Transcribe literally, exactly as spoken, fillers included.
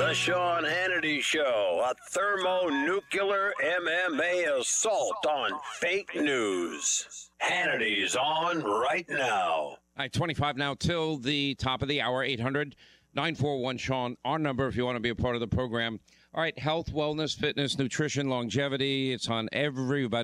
The Sean Hannity Show, a thermonuclear M M A assault on fake news. Hannity's on right now. All right, twenty-five now till the top of the hour, eight hundred, nine four one, Sean, our number if you want to be a part of the program. All right, health, wellness, fitness, nutrition, longevity, it's on everybody.